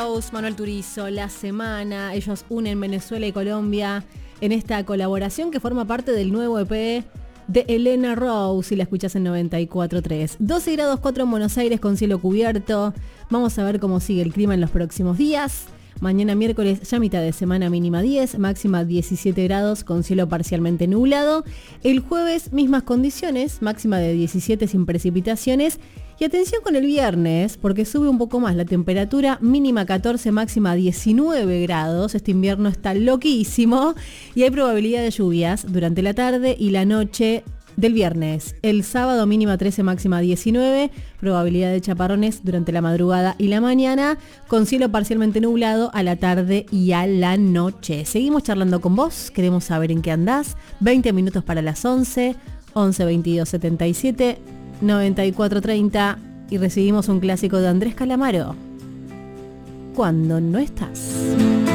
Manuel Turizo, La Semana, ellos unen Venezuela y Colombia en esta colaboración que forma parte del nuevo EP de Elena Rose y la escuchás en 94.3. 12 grados 4 en Buenos Aires con cielo cubierto. Vamos a ver cómo sigue el clima en los próximos días. Mañana miércoles ya mitad de semana, mínima 10, máxima 17 grados con cielo parcialmente nublado. El jueves mismas condiciones, máxima de 17 sin precipitaciones. Y atención con el viernes, porque sube un poco más la temperatura, mínima 14, máxima 19 grados. Este invierno está loquísimo y hay probabilidad de lluvias durante la tarde y la noche del viernes. El sábado mínima 13, máxima 19, probabilidad de chaparrones durante la madrugada y la mañana, con cielo parcialmente nublado a la tarde y a la noche. Seguimos charlando con vos, queremos saber en qué andás. 20 minutos para las 11, 11 22 77 94.30 y recibimos un clásico de Andrés Calamaro, Cuando no estás.